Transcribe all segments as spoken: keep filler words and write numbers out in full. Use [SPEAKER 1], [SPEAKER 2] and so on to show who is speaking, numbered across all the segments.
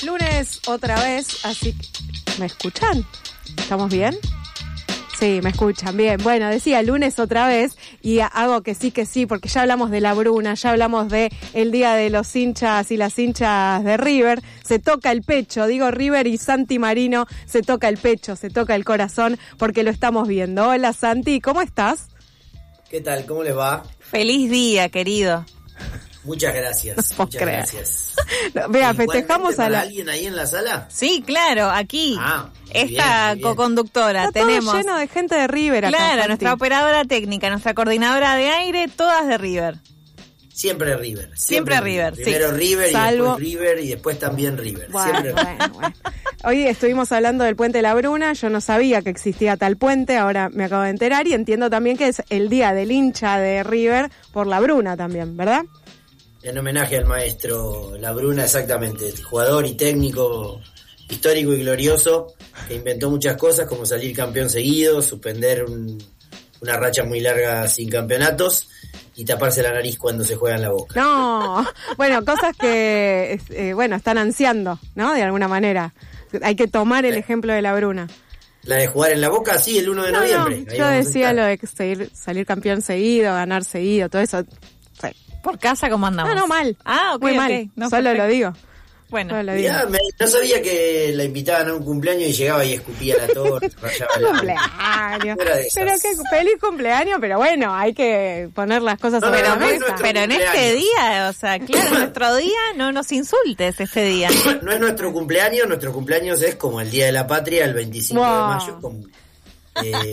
[SPEAKER 1] Lunes otra vez, así que... ¿Me escuchan? ¿Estamos bien? Sí, me escuchan, bien. Bueno, decía lunes otra vez y hago que sí, que sí, porque ya hablamos de la Bruna, ya hablamos de el día de los hinchas y las hinchas de River. Se toca el pecho, digo River y Santi Marino, se toca el pecho, se toca el corazón, porque lo estamos viendo. Hola Santi, ¿cómo estás?
[SPEAKER 2] ¿Qué tal? ¿Cómo les va?
[SPEAKER 3] Feliz día, querido.
[SPEAKER 2] Muchas gracias,
[SPEAKER 1] No
[SPEAKER 2] muchas
[SPEAKER 1] creer.
[SPEAKER 2] gracias.
[SPEAKER 1] No, vea, festejamos a la...
[SPEAKER 2] ¿Alguien ahí en la sala?
[SPEAKER 3] Sí, claro, aquí.
[SPEAKER 2] Ah, muy
[SPEAKER 3] esta
[SPEAKER 2] bien, muy bien.
[SPEAKER 3] co-conductora.
[SPEAKER 1] Está todo
[SPEAKER 3] tenemos
[SPEAKER 1] lleno de gente de River acá,
[SPEAKER 3] Claro,
[SPEAKER 1] Santi.
[SPEAKER 3] nuestra operadora técnica, nuestra coordinadora de aire, todas de River.
[SPEAKER 2] Siempre River.
[SPEAKER 3] Siempre River, sí.
[SPEAKER 2] Primero River
[SPEAKER 1] Salvo-
[SPEAKER 2] y después River y después también River.
[SPEAKER 1] Bueno,
[SPEAKER 2] Siempre River.
[SPEAKER 1] bueno, bueno. Hoy estuvimos hablando del puente de la Bruna, yo no sabía que existía tal puente, ahora me acabo de enterar y entiendo también que es el día del hincha de River por la Bruna también, ¿verdad?
[SPEAKER 2] En homenaje al maestro La Bruna, exactamente. Jugador y técnico histórico y glorioso que inventó muchas cosas como salir campeón seguido, suspender un, una racha muy larga sin campeonatos y taparse la nariz cuando se juega en la Boca.
[SPEAKER 1] No, bueno, cosas que, eh, bueno, están ansiando, ¿no? De alguna manera. Hay que tomar el ejemplo de la Bruna.
[SPEAKER 2] La de jugar en la Boca, sí, el uno de
[SPEAKER 1] No,
[SPEAKER 2] noviembre.
[SPEAKER 1] no,
[SPEAKER 2] Ahí
[SPEAKER 1] yo
[SPEAKER 2] vamos a
[SPEAKER 1] decía
[SPEAKER 2] estar.
[SPEAKER 1] lo de que seguir, salir campeón seguido, ganar seguido, todo eso. Sí.
[SPEAKER 3] ¿Por casa cómo andamos?
[SPEAKER 1] No, no, mal.
[SPEAKER 3] Ah, ok,
[SPEAKER 1] Muy
[SPEAKER 3] ok.
[SPEAKER 1] mal,
[SPEAKER 3] No,
[SPEAKER 1] solo
[SPEAKER 3] perfecto.
[SPEAKER 1] lo digo.
[SPEAKER 3] Bueno,
[SPEAKER 1] Solo lo digo.
[SPEAKER 2] Mirá, me- no sabía que la invitaban a un cumpleaños y llegaba y escupía la torta, rayaba el agua.
[SPEAKER 1] Cumpleaños.
[SPEAKER 2] Era de esas.
[SPEAKER 1] Pero qué feliz cumpleaños, pero bueno, hay que poner las cosas
[SPEAKER 2] No,
[SPEAKER 1] sobre
[SPEAKER 2] pero
[SPEAKER 1] la
[SPEAKER 2] muy
[SPEAKER 1] mesa.
[SPEAKER 2] nuestro-
[SPEAKER 3] pero en este
[SPEAKER 2] cumpleaños.
[SPEAKER 3] día, o sea, claro, nuestro día, no nos insultes este día.
[SPEAKER 2] No es nuestro cumpleaños, nuestro cumpleaños es como el Día de la Patria, el veinticinco
[SPEAKER 1] Wow.
[SPEAKER 2] de mayo. Como, eh,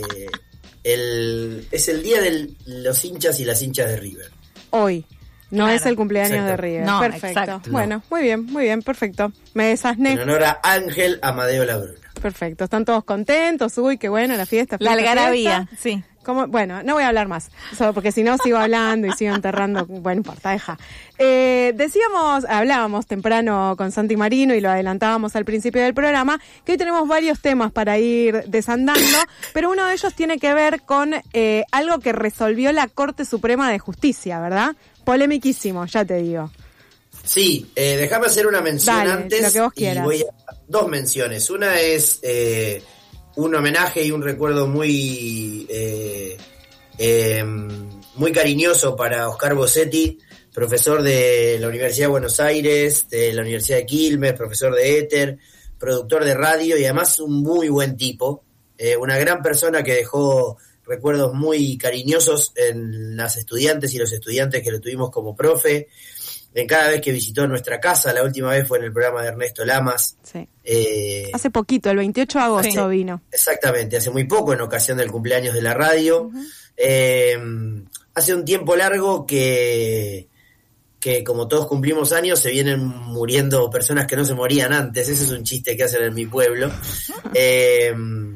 [SPEAKER 2] el, es el día de los hinchas y las hinchas de River.
[SPEAKER 1] Hoy. No
[SPEAKER 3] Claro.
[SPEAKER 1] es el cumpleaños
[SPEAKER 2] Exacto.
[SPEAKER 1] de River.
[SPEAKER 3] No,
[SPEAKER 1] Perfecto.
[SPEAKER 3] exacto.
[SPEAKER 1] Bueno, muy bien, muy bien, perfecto. Me desasné.
[SPEAKER 2] En honor a Ángel Amadeo La Bruna.
[SPEAKER 1] Perfecto. Están todos contentos. Uy, qué bueno la fiesta.
[SPEAKER 3] La
[SPEAKER 1] fiesta,
[SPEAKER 3] algarabía,
[SPEAKER 1] fiesta.
[SPEAKER 3] sí.
[SPEAKER 1] ¿Cómo? Bueno, no voy a hablar más, solo porque si no sigo hablando y sigo enterrando. Bueno, no importa, deja. Eh, decíamos, hablábamos temprano con Santi Marino y lo adelantábamos al principio del programa, que hoy tenemos varios temas para ir desandando, pero uno de ellos tiene que ver con eh, algo que resolvió la Corte Suprema de Justicia, ¿verdad? Polemiquísimo, ya te digo.
[SPEAKER 2] Sí, eh, déjame hacer una mención
[SPEAKER 1] Dale,
[SPEAKER 2] antes.
[SPEAKER 1] lo que vos
[SPEAKER 2] y
[SPEAKER 1] quieras.
[SPEAKER 2] voy a- dos menciones. Una es eh, un homenaje y un recuerdo muy eh, eh, muy cariñoso para Oscar Bossetti, profesor de la Universidad de Buenos Aires, de la Universidad de Quilmes, profesor de éter, productor de radio y además un muy buen tipo, eh, una gran persona que dejó recuerdos muy cariñosos en las estudiantes y los estudiantes que lo tuvimos como profe, en cada vez que visitó nuestra casa. La última vez fue en el programa de Ernesto Lamas.
[SPEAKER 1] Sí.
[SPEAKER 2] Eh,
[SPEAKER 1] Hace poquito, el veintiocho de agosto
[SPEAKER 3] Sí.
[SPEAKER 1] vino.
[SPEAKER 2] Exactamente, hace muy poco, en ocasión del cumpleaños de la radio. Eh, hace un tiempo largo que, que, como todos cumplimos años, se vienen muriendo personas que no se morían antes. Ese es un chiste que hacen en mi pueblo. Eh,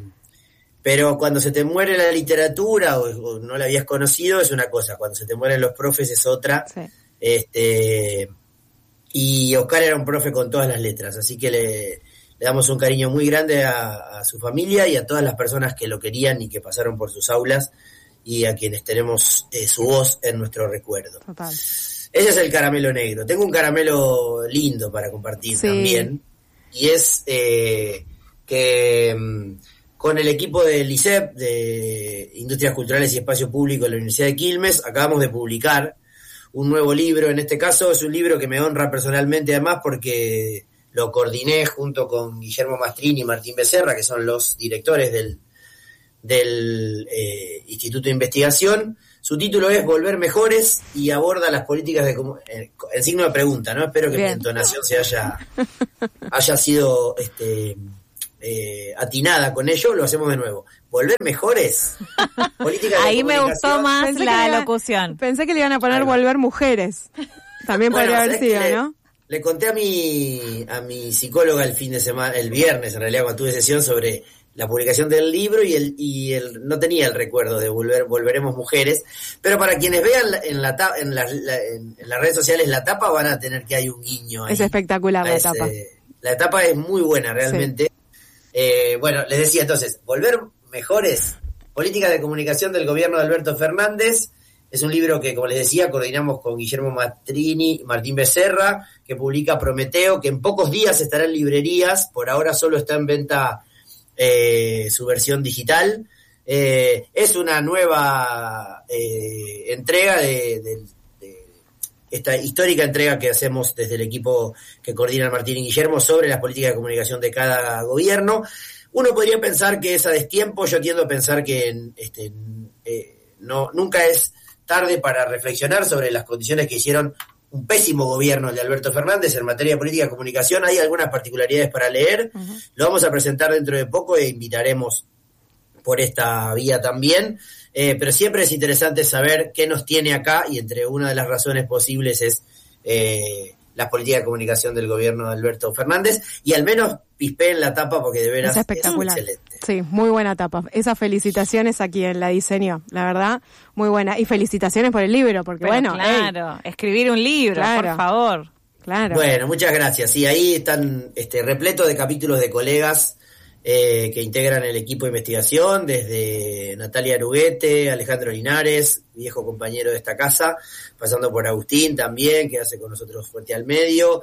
[SPEAKER 2] pero cuando se te muere la literatura o, o no la habías conocido es una cosa, cuando se te mueren los profes es otra.
[SPEAKER 1] Sí.
[SPEAKER 2] Este, y Oscar era un profe con todas las letras, así que le, le damos un cariño muy grande a, a su familia y a todas las personas que lo querían y que pasaron por sus aulas y a quienes tenemos eh, su voz en nuestro recuerdo.
[SPEAKER 1] Total.
[SPEAKER 2] Ese es el caramelo negro. Tengo un caramelo lindo para compartir
[SPEAKER 1] Sí.
[SPEAKER 2] también, y es eh, que mm, con el equipo del I S E P, de Industrias Culturales y Espacio Público de la Universidad de Quilmes, acabamos de publicar un nuevo libro. En este caso es un libro que me honra personalmente, además porque lo coordiné junto con Guillermo Mastrini y Martín Becerra, que son los directores del, del eh, Instituto de Investigación. Su título es Volver Mejores y aborda las políticas de comu- eh, en signo de pregunta, ¿no? Espero que
[SPEAKER 1] Bien.
[SPEAKER 2] mi entonación se haya, haya sido este, eh, atinada con ello. Lo hacemos de nuevo. Volver Mejores. Políticas de
[SPEAKER 3] Ahí me gustó
[SPEAKER 2] comunicación.
[SPEAKER 3] más
[SPEAKER 1] Pensé que
[SPEAKER 3] la
[SPEAKER 1] le iba-
[SPEAKER 3] locución.
[SPEAKER 1] Pensé que le iban a poner
[SPEAKER 2] Ahí va.
[SPEAKER 1] volver mujeres. También
[SPEAKER 2] Bueno,
[SPEAKER 1] podría haber
[SPEAKER 2] ¿sabés
[SPEAKER 1] sido,
[SPEAKER 2] qué? le,
[SPEAKER 1] ¿no?
[SPEAKER 2] Le conté a mi, a mi psicóloga el fin de semana, el viernes en realidad, cuando tuve sesión, sobre la publicación del libro y el y el no tenía el recuerdo de volver Volveremos Mujeres, pero para quienes vean la- en la ta- en, la- la- en, en las redes sociales la tapa van a tener que hay un guiño ahí.
[SPEAKER 1] Es espectacular
[SPEAKER 2] a
[SPEAKER 1] la
[SPEAKER 2] ese-
[SPEAKER 1] etapa.
[SPEAKER 2] La etapa es muy buena realmente. Eh, bueno, les decía entonces, Volver Mejores, política de comunicación del gobierno de Alberto Fernández, Es un libro que, como les decía, coordinamos con Guillermo Matrini, Martín Becerra, que publica Prometeo, que en pocos días estará en librerías. Por ahora solo está en venta eh, su versión digital. Eh, es una nueva eh, entrega de, de, de esta histórica entrega que hacemos desde el equipo que coordina Martín y Guillermo sobre las políticas de comunicación de cada gobierno. Uno podría pensar que es a destiempo. Yo tiendo a pensar que este, eh, no nunca es tarde para reflexionar sobre las condiciones que hicieron un pésimo gobierno el de Alberto Fernández en materia de política de comunicación. Hay algunas particularidades para leer, uh-huh. Lo vamos a presentar dentro de poco e invitaremos por esta vía también, eh, pero siempre es interesante saber qué nos tiene acá, y entre una de las razones posibles es eh, la política de comunicación del gobierno de Alberto Fernández, y al menos pispé en la tapa porque de veras es espectacular. Es excelente.
[SPEAKER 1] Sí, muy buena tapa. Esas felicitaciones a quien la diseñó, la verdad, muy buena. Y felicitaciones por el libro, porque Pero bueno...
[SPEAKER 3] Claro, hey, escribir un libro, claro, por favor.
[SPEAKER 1] Claro.
[SPEAKER 2] Bueno, muchas gracias. Sí, ahí están este, repletos de capítulos de colegas eh, que integran el equipo de investigación, desde Natalia Aruguete, Alejandro Linares, viejo compañero de esta casa, pasando por Agustín también, que hace con nosotros Fuerte al Medio,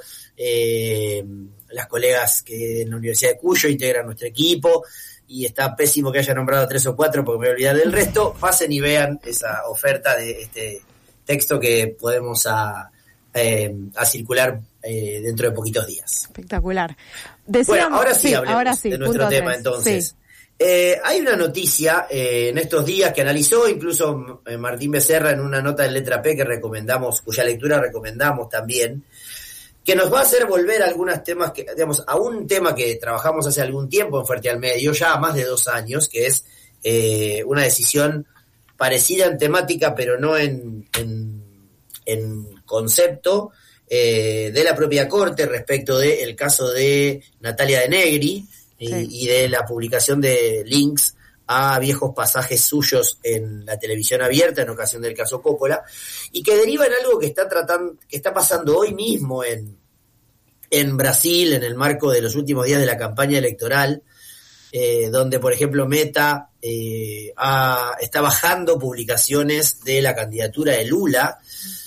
[SPEAKER 2] eh, las colegas que en la Universidad de Cuyo integran nuestro equipo, y está pésimo que haya nombrado a tres o cuatro porque me voy a olvidar del resto. Pasen y vean esa oferta de este texto que podemos a, eh, a circular eh, dentro de poquitos días.
[SPEAKER 1] Espectacular. Decíamos,
[SPEAKER 2] bueno, ahora sí,
[SPEAKER 1] sí
[SPEAKER 2] hablemos
[SPEAKER 1] ahora sí,
[SPEAKER 2] de nuestro tema
[SPEAKER 1] tres.
[SPEAKER 2] entonces.
[SPEAKER 1] Sí.
[SPEAKER 2] Eh, hay una noticia eh, en estos días que analizó incluso eh, Martín Becerra en una nota de Letra P que recomendamos, cuya lectura recomendamos también, que nos va a hacer volver a algunos temas, que, digamos, a un tema que trabajamos hace algún tiempo en Fuerte al Medio, ya más de dos años, que es eh, una decisión parecida en temática, pero no en, en, en concepto, eh, de la propia Corte respecto del caso de Natalia de Negri, y, sí. y de la publicación de links a viejos pasajes suyos en la televisión abierta en ocasión del caso Coppola, y que deriva en algo que está tratando, que está pasando hoy mismo en, en Brasil, en el marco de los últimos días de la campaña electoral, eh, donde, por ejemplo, Meta eh, ha, está bajando publicaciones de la candidatura de Lula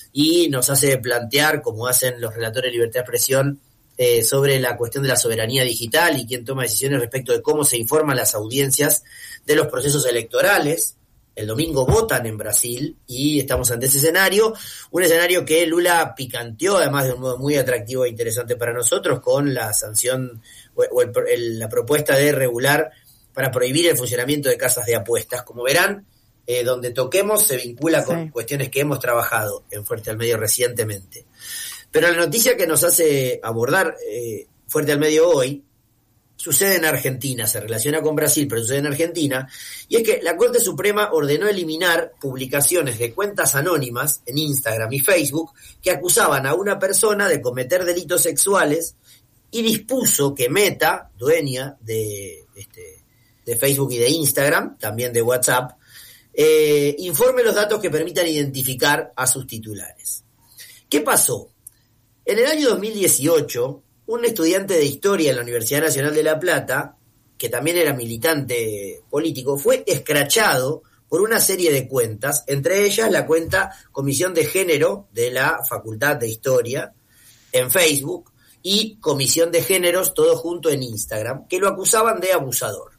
[SPEAKER 2] y nos hace plantear, como hacen los relatores de libertad de expresión, Eh, sobre la cuestión de la soberanía digital y quién toma decisiones respecto de cómo se informan las audiencias de los procesos electorales. El domingo votan en Brasil y estamos ante ese escenario, un escenario que Lula picanteó además de un modo muy atractivo e interesante para nosotros con la sanción o, o el, el, la propuesta de regular para prohibir el funcionamiento de casas de apuestas. Como verán, eh, donde toquemos se vincula con sí. cuestiones que hemos trabajado en Fuerte al Medio recientemente. Pero la noticia que nos hace abordar eh, Fuerte al Medio hoy sucede en Argentina, se relaciona con Brasil, pero sucede en Argentina, y es que la Corte Suprema ordenó eliminar publicaciones de cuentas anónimas en Instagram y Facebook que acusaban a una persona de cometer delitos sexuales, y dispuso que Meta, dueña de, este, de Facebook y de Instagram, también de WhatsApp, eh, informe los datos que permitan identificar a sus titulares. ¿Qué pasó? En el año dos mil dieciocho, un estudiante de Historia en la Universidad Nacional de La Plata, que también era militante político, fue escrachado por una serie de cuentas, entre ellas la cuenta Comisión de Género de la Facultad de Historia en Facebook y Comisión de Géneros, todo junto en Instagram, que lo acusaban de abusador.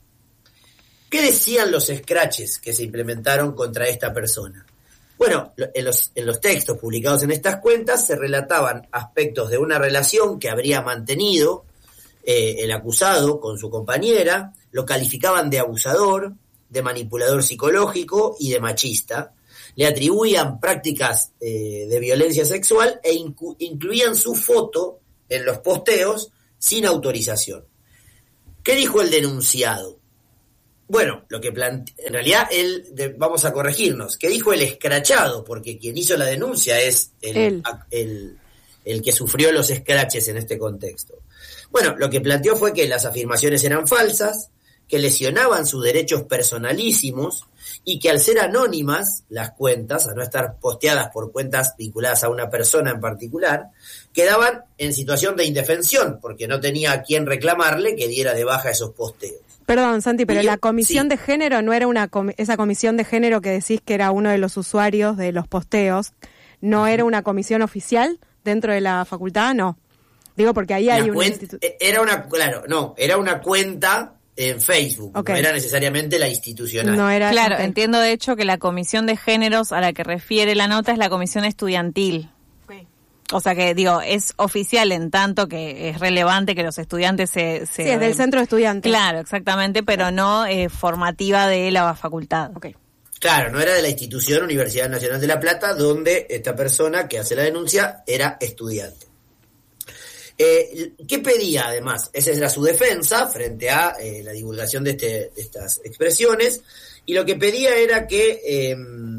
[SPEAKER 2] ¿Qué decían los escraches que se implementaron contra esta persona? Bueno, en los, en los textos publicados en estas cuentas se relataban aspectos de una relación que habría mantenido eh, el acusado con su compañera, lo calificaban de abusador, de manipulador psicológico y de machista, le atribuían prácticas eh, de violencia sexual e incu- incluían su foto en los posteos sin autorización. ¿Qué dijo el denunciado? Bueno, lo que plante... en realidad él, de, vamos a corregirnos, ¿qué dijo el escrachado? Porque quien hizo la denuncia es el, el, el que sufrió los escraches en este contexto. Bueno, lo que planteó fue que las afirmaciones eran falsas, que lesionaban sus derechos personalísimos y que al ser anónimas las cuentas, a no estar posteadas por cuentas vinculadas a una persona en particular, quedaban en situación de indefensión, porque no tenía a quien reclamarle que diera de baja esos posteos.
[SPEAKER 1] Perdón, Santi, pero
[SPEAKER 2] Y yo-
[SPEAKER 1] la comisión
[SPEAKER 2] sí.
[SPEAKER 1] de género no era una com- esa comisión de género que decís que era uno de los usuarios de los posteos, ¿no era una comisión oficial dentro de la facultad? No. Digo porque ahí hay
[SPEAKER 2] La
[SPEAKER 1] una
[SPEAKER 2] cuen-
[SPEAKER 1] institución.
[SPEAKER 2] Era una, claro, no, era una cuenta en Facebook,
[SPEAKER 1] Ok.
[SPEAKER 2] no era necesariamente la institucional.
[SPEAKER 1] No era.
[SPEAKER 3] Claro,
[SPEAKER 1] ok.
[SPEAKER 3] entiendo de hecho que la comisión de géneros a la que refiere la nota es la comisión estudiantil. O sea que, digo, es oficial en tanto que es relevante que los estudiantes se... se
[SPEAKER 1] Sí, es del centro de estudiantes.
[SPEAKER 3] Claro, exactamente, pero no eh, formativa de la facultad.
[SPEAKER 1] Ok.
[SPEAKER 2] Claro, no era de la institución Universidad Nacional de La Plata, donde esta persona que hace la denuncia era estudiante. Eh, ¿Qué pedía además? Esa era su defensa frente a eh, la divulgación de, este, de estas expresiones, y lo que pedía era que eh,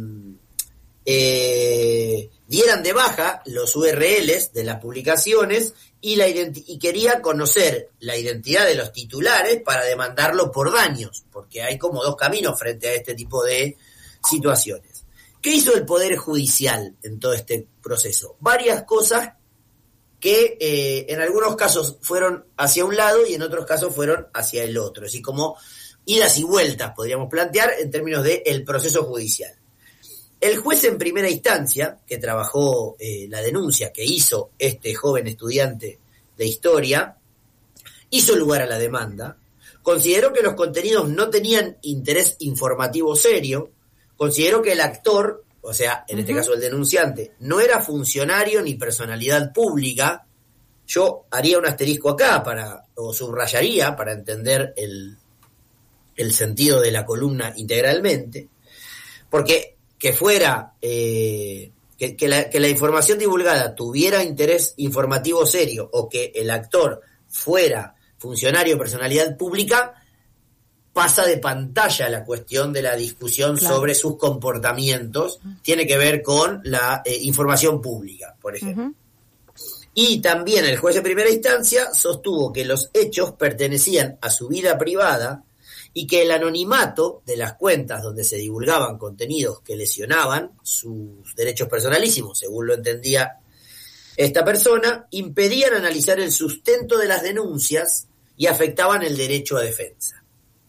[SPEAKER 2] eh, dieran de baja los U R Ls de las publicaciones y, la identi- y quería conocer la identidad de los titulares para demandarlo por daños, porque hay como dos caminos frente a este tipo de situaciones. ¿Qué hizo el Poder Judicial en todo este proceso? Varias cosas que eh, en algunos casos fueron hacia un lado y en otros casos fueron hacia el otro, así como idas y vueltas, podríamos plantear, en términos del proceso judicial. El juez en primera instancia, que trabajó eh, la denuncia que hizo este joven estudiante de historia, hizo lugar a la demanda, consideró que los contenidos no tenían interés informativo serio, consideró que el actor, o sea, en este caso el denunciante, no era funcionario ni personalidad pública. Yo haría un asterisco acá, para o subrayaría para entender el, el sentido de la columna integralmente, porque que fuera, eh, que, que, la, que la información divulgada tuviera interés informativo serio o que el actor fuera funcionario o personalidad pública, pasa de pantalla la cuestión de la discusión
[SPEAKER 1] Claro.
[SPEAKER 2] sobre sus comportamientos, tiene que ver con la eh, información pública, por ejemplo.
[SPEAKER 1] Ujú.
[SPEAKER 2] Y también el juez de primera instancia sostuvo que los hechos pertenecían a su vida privada y que el anonimato de las cuentas donde se divulgaban contenidos que lesionaban sus derechos personalísimos, según lo entendía esta persona, impedían analizar el sustento de las denuncias y afectaban el derecho a defensa.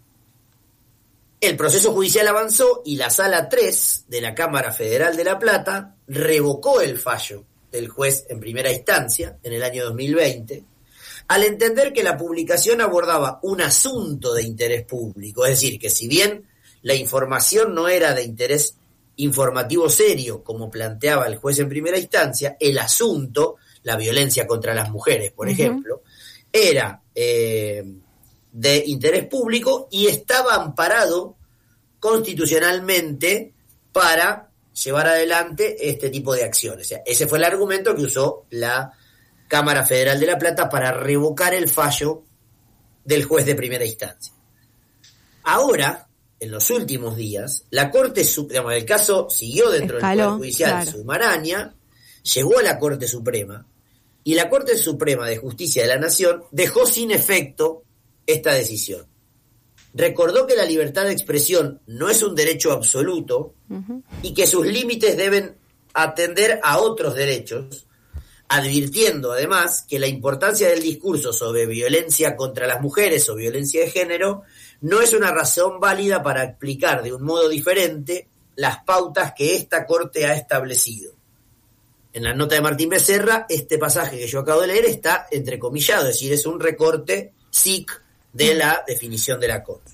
[SPEAKER 2] El proceso judicial avanzó y la Sala tres de la Cámara Federal de La Plata revocó el fallo del juez en primera instancia en el año dos mil veinte, al entender que la publicación abordaba un asunto de interés público, es decir, que si bien la información no era de interés informativo serio, como planteaba el juez en primera instancia, el asunto, la violencia contra las mujeres, por
[SPEAKER 1] Ujú.
[SPEAKER 2] ejemplo, era eh, de interés público y estaba amparado constitucionalmente para llevar adelante este tipo de acciones. O sea, ese fue el argumento que usó la Cámara Federal de La Plata para revocar el fallo del juez de primera instancia. Ahora, en los últimos días, la Corte Suprema, el caso siguió dentro
[SPEAKER 1] Escaló,
[SPEAKER 2] del Poder Judicial,
[SPEAKER 1] claro.
[SPEAKER 2] su maraña, llegó a la Corte Suprema, y la Corte Suprema de Justicia de la Nación dejó sin efecto esta decisión. Recordó que la libertad de expresión no es un derecho absoluto
[SPEAKER 1] Ujú.
[SPEAKER 2] y que sus límites deben atender a otros derechos, advirtiendo además que la importancia del discurso sobre violencia contra las mujeres o violencia de género no es una razón válida para explicar de un modo diferente las pautas que esta Corte ha establecido. En la nota de Martín Becerra, este pasaje que yo acabo de leer está entrecomillado, es decir, es un recorte S I C de la definición de la Corte.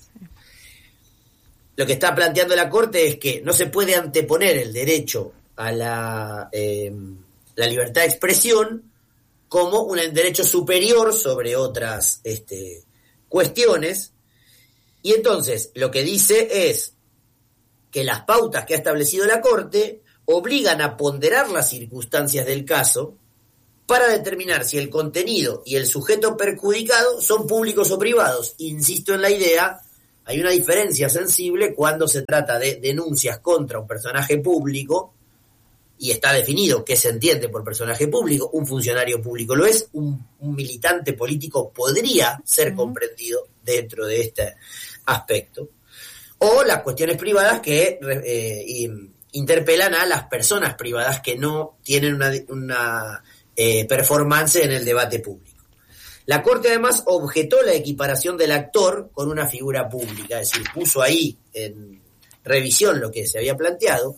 [SPEAKER 2] Lo que está planteando la Corte es que no se puede anteponer el derecho a la, eh, la libertad de expresión como un derecho superior sobre otras este, cuestiones, y entonces lo que dice es que las pautas que ha establecido la Corte obligan a ponderar las circunstancias del caso para determinar si el contenido y el sujeto perjudicado son públicos o privados. Insisto en la idea, hay una diferencia sensible cuando se trata de denuncias contra un personaje público, y está definido qué se entiende por personaje público. Un funcionario público lo es, un, un militante político podría ser comprendido dentro de este aspecto, o las cuestiones privadas que eh, interpelan a las personas privadas que no tienen una, una eh, performance en el debate público. La Corte además objetó la equiparación del actor con una figura pública, es decir, puso ahí en revisión lo que se había planteado,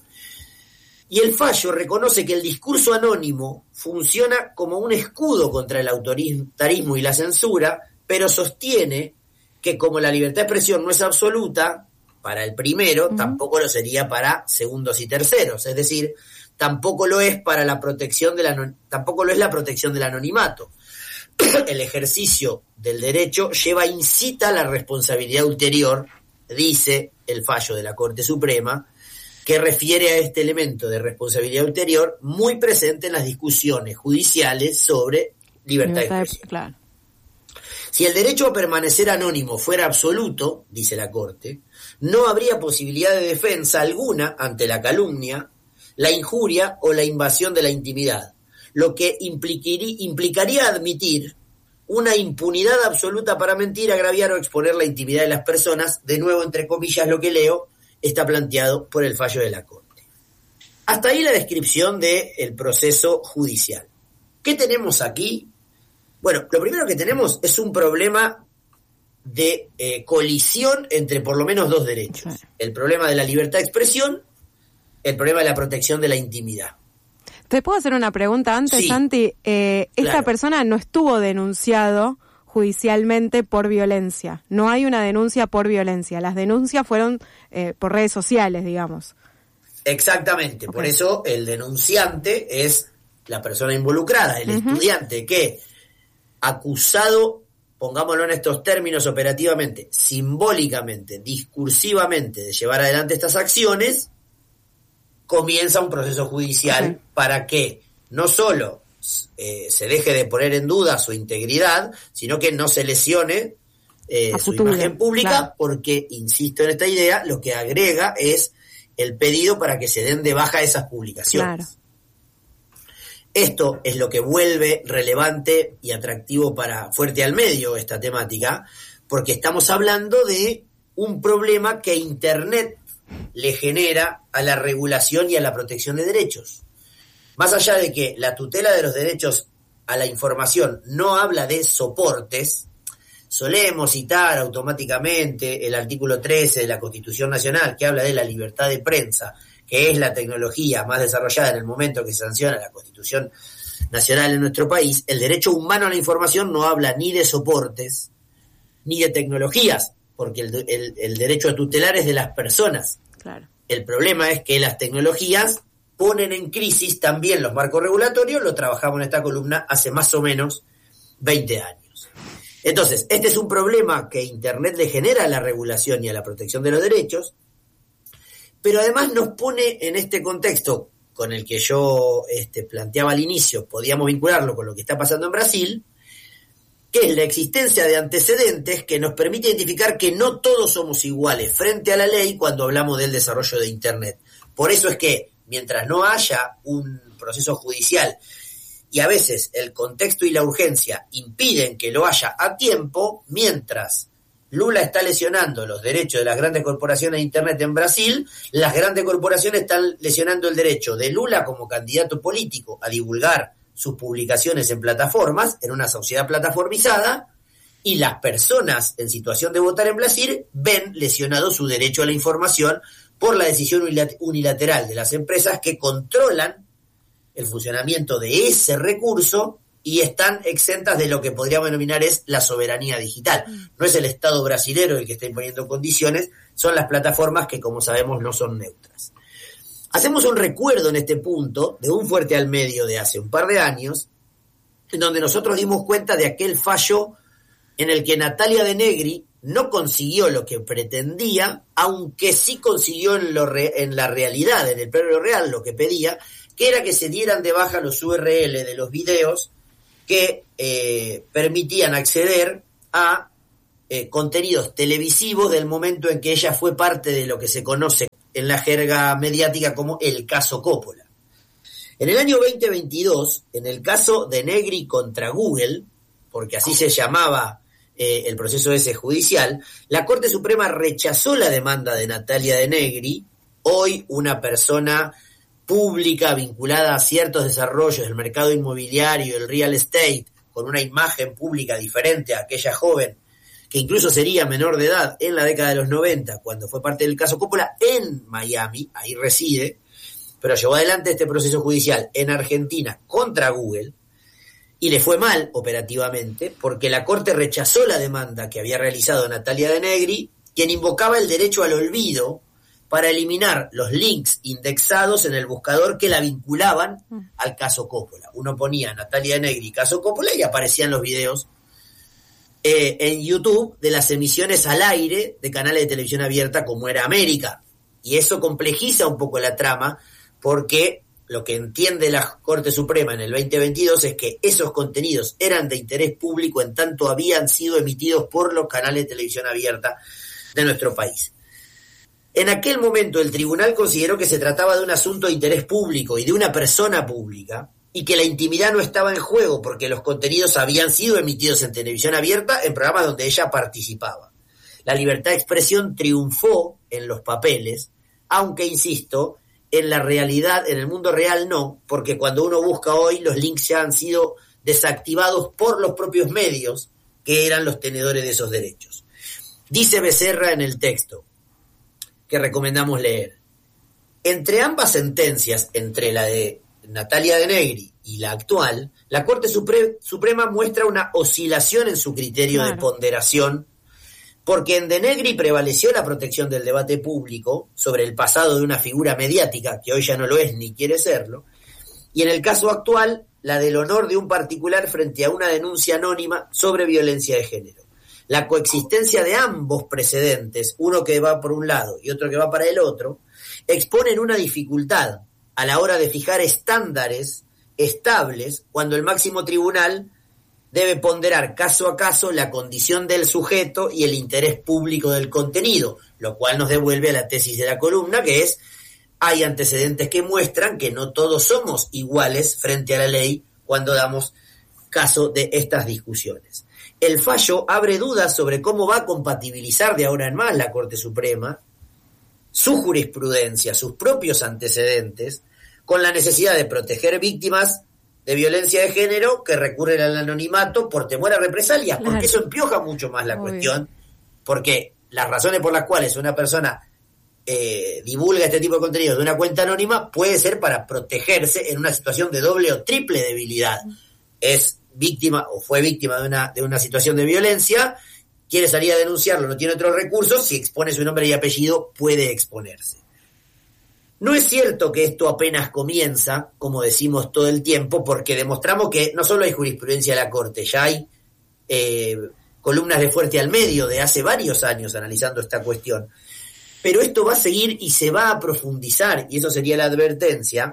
[SPEAKER 2] y el fallo reconoce que el discurso anónimo funciona como un escudo contra el autoritarismo y la censura, pero sostiene que como la libertad de expresión no es absoluta, para el primero, uh-huh. tampoco lo sería para segundos y terceros, es decir, tampoco lo es para la protección de la, tampoco lo es la protección del anonimato. El ejercicio del derecho lleva incita a la responsabilidad ulterior, dice el fallo de la Corte Suprema, que refiere a este elemento de responsabilidad ulterior muy presente en las discusiones judiciales sobre libertad, libertad de expresión. Claro. Si el derecho a permanecer anónimo fuera absoluto, dice la Corte, no habría posibilidad de defensa alguna ante la calumnia, la injuria o la invasión de la intimidad, lo que implicaría, implicaría admitir una impunidad absoluta para mentir, agraviar o exponer la intimidad de las personas. De nuevo, entre comillas, lo que leo está planteado por el fallo de la Corte. Hasta ahí la descripción del proceso judicial. ¿Qué tenemos aquí? Bueno, lo primero que tenemos es un problema de eh, colisión entre por lo menos dos derechos. El problema de la libertad de expresión, el problema de la protección de la intimidad.
[SPEAKER 1] ¿Te puedo hacer una pregunta antes,
[SPEAKER 2] sí,
[SPEAKER 1] Santi? Eh, esta
[SPEAKER 2] claro.
[SPEAKER 1] persona no estuvo denunciado judicialmente por violencia. No hay una denuncia por violencia. Las denuncias fueron eh, por redes sociales, digamos.
[SPEAKER 2] Exactamente. Okay. Por eso el denunciante es la persona involucrada, el uh-huh. estudiante que, acusado, pongámoslo en estos términos operativamente, simbólicamente, discursivamente, de llevar adelante estas acciones, comienza un proceso judicial uh-huh. para que no solo eh, se deje de poner en duda su integridad, sino que no se lesione eh, su futuro, imagen pública, claro. porque, insisto en esta idea, lo que agrega es el pedido para que se den de baja esas publicaciones. Claro. Esto es lo que vuelve relevante y atractivo para Fuerte al Medio esta temática, porque estamos hablando de un problema que Internet le genera a la regulación y a la protección de derechos. Más allá de que la tutela de los derechos a la información no habla de soportes, solemos citar automáticamente el artículo trece de la Constitución Nacional, que habla de la libertad de prensa, que es la tecnología más desarrollada en el momento que se sanciona la Constitución Nacional en nuestro país. El derecho humano a la información no habla ni de soportes, ni de tecnologías, porque el, el, el derecho a tutelar es de las personas.
[SPEAKER 1] Claro. El
[SPEAKER 2] problema es que las tecnologías ponen en crisis también los marcos regulatorios, lo trabajamos en esta columna hace más o menos veinte años. Entonces, este es un problema que Internet le genera a la regulación y a la protección de los derechos, pero además nos pone en este contexto con el que yo este, planteaba al inicio, podíamos vincularlo con lo que está pasando en Brasil, que es la existencia de antecedentes que nos permite identificar que no todos somos iguales frente a la ley cuando hablamos del desarrollo de Internet. Por eso es que, mientras no haya un proceso judicial y a veces el contexto y la urgencia impiden que lo haya a tiempo, mientras Lula está lesionando los derechos de las grandes corporaciones de Internet en Brasil, las grandes corporaciones están lesionando el derecho de Lula como candidato político a divulgar sus publicaciones en plataformas, en una sociedad plataformizada, y las personas en situación de votar en Brasil ven lesionado su derecho a la información por la decisión unilateral de las empresas que controlan el funcionamiento de ese recurso y están exentas de lo que podríamos denominar es la soberanía digital. No es el Estado brasilero el que está imponiendo condiciones, son las plataformas que, como sabemos, no son neutras. Hacemos un recuerdo en este punto de un Fuerte al Medio de hace un par de años, en donde nosotros dimos cuenta de aquel fallo en el que Natalia de Negri no consiguió lo que pretendía, aunque sí consiguió en, lo re, en la realidad, en el plano real, lo que pedía, que era que se dieran de baja los U R L de los videos que eh, permitían acceder a eh, contenidos televisivos del momento en que ella fue parte de lo que se conoce en la jerga mediática como el caso Coppola. En el año veinte veintidós, en el caso de Negri contra Google, porque así se llamaba eh, el proceso ese judicial, la Corte Suprema rechazó la demanda de Natalia De Negri, hoy una persona pública vinculada a ciertos desarrollos del mercado inmobiliario, el real estate, con una imagen pública diferente a aquella joven, que incluso sería menor de edad en la década de los noventa, cuando fue parte del caso Coppola, en Miami, ahí reside, pero llevó adelante este proceso judicial en Argentina contra Google, y le fue mal operativamente, porque la Corte rechazó la demanda que había realizado Natalia De Negri, quien invocaba el derecho al olvido para eliminar los links indexados en el buscador que la vinculaban al caso Coppola. Uno ponía Natalia De Negri, caso Coppola, y aparecían los videos eh, en YouTube de las emisiones al aire de canales de televisión abierta como era América. Y eso complejiza un poco la trama, porque lo que entiende la Corte Suprema en el veinte veintidós es que esos contenidos eran de interés público en tanto habían sido emitidos por los canales de televisión abierta de nuestro país. En aquel momento el tribunal consideró que se trataba de un asunto de interés público y de una persona pública, y que la intimidad no estaba en juego porque los contenidos habían sido emitidos en televisión abierta en programas donde ella participaba. La libertad de expresión triunfó en los papeles, aunque, insisto, en la realidad, en el mundo real no, porque cuando uno busca hoy los links ya han sido desactivados por los propios medios que eran los tenedores de esos derechos. Dice Becerra en el texto que recomendamos leer: entre ambas sentencias, entre la de Natalia De Negri y la actual, la Corte Supre- Suprema muestra una oscilación en su criterio claro. de ponderación, porque en De Negri prevaleció la protección del debate público sobre el pasado de una figura mediática, que hoy ya no lo es ni quiere serlo, y en el caso actual, la del honor de un particular frente a una denuncia anónima sobre violencia de género. La coexistencia de ambos precedentes, uno que va por un lado y otro que va para el otro, exponen una dificultad a la hora de fijar estándares estables cuando el máximo tribunal debe ponderar caso a caso la condición del sujeto y el interés público del contenido, lo cual nos devuelve a la tesis de la columna, que es: hay antecedentes que muestran que no todos somos iguales frente a la ley cuando damos caso de estas discusiones. El fallo abre dudas sobre cómo va a compatibilizar de ahora en más la Corte Suprema su jurisprudencia, sus propios antecedentes, con la necesidad de proteger víctimas de violencia de género que recurren al anonimato por temor a represalias, claro. porque eso empioja mucho más la Muy cuestión, bien. porque las razones por las cuales una persona eh, divulga este tipo de contenido de una cuenta anónima puede ser para protegerse en una situación de doble o triple debilidad. Es víctima o fue víctima de una, de una situación de violencia, quiere salir a denunciarlo, no tiene otros recursos, si expone su nombre y apellido puede exponerse. No es cierto que esto apenas comienza, como decimos todo el tiempo, porque demostramos que no solo hay jurisprudencia de la Corte, ya hay eh, columnas de Fuerte al Medio de hace varios años analizando esta cuestión. Pero esto va a seguir y se va a profundizar, y eso sería la advertencia.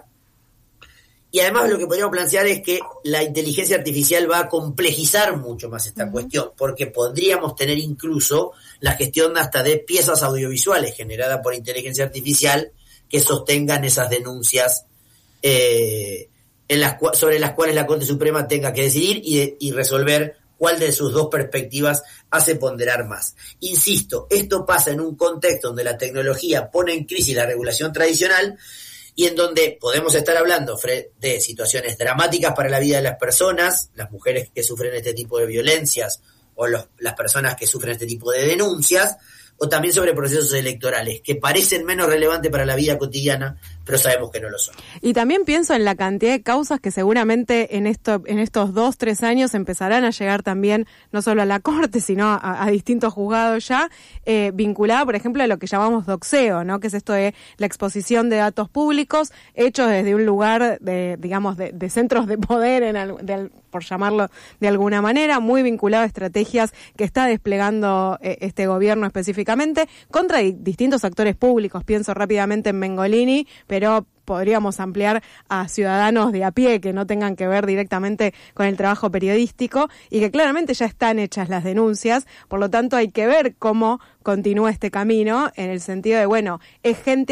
[SPEAKER 2] Y además lo que podríamos plantear es que la inteligencia artificial va a complejizar mucho más esta uh-huh. cuestión, porque podríamos tener incluso la gestión hasta de piezas audiovisuales generadas por inteligencia artificial que sostengan esas denuncias eh, en las, sobre las cuales la Corte Suprema tenga que decidir y, y resolver cuál de sus dos perspectivas hace ponderar más. Insisto, esto pasa en un contexto donde la tecnología pone en crisis la regulación tradicional y en donde podemos estar hablando de situaciones dramáticas para la vida de las personas, las mujeres que sufren este tipo de violencias o los, las personas que sufren este tipo de denuncias, o también sobre procesos electorales, que parecen menos relevantes para la vida cotidiana, pero sabemos que no lo son.
[SPEAKER 1] Y también pienso en la cantidad de causas que seguramente en esto, en estos dos, tres años empezarán a llegar también, no solo a la Corte, sino a, a distintos juzgados ya, eh, vinculada, por ejemplo, a lo que llamamos doxeo, ¿no? Que es esto de la exposición de datos públicos, hechos desde un lugar de, digamos, de, de centros de poder, en el, de, por llamarlo de alguna manera, muy vinculado a estrategias que está desplegando eh, este gobierno específicamente contra di- distintos actores públicos. Pienso rápidamente en Mengolini, pero podríamos ampliar a ciudadanos de a pie que no tengan que ver directamente con el trabajo periodístico y que claramente ya están hechas las denuncias. Por lo tanto, hay que ver cómo continúa este camino en el sentido de, bueno, es gente